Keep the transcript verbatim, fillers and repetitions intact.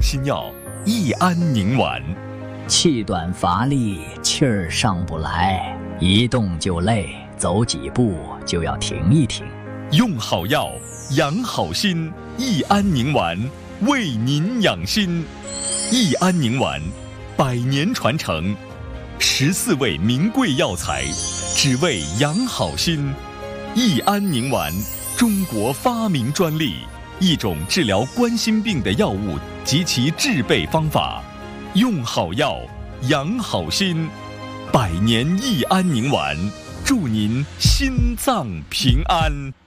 心药益安宁丸。 气短乏力，气儿上不来，一动就累，走几步就要停一停。 用好药，养好心，益安宁丸为您养心。益安宁丸，百年传承，十四味名贵药材，只为养好心。益安宁丸，中国发明专利，一种治疗冠心病的药物及其制备方法。用好药，养好心，百年益安宁丸，祝您心脏平安。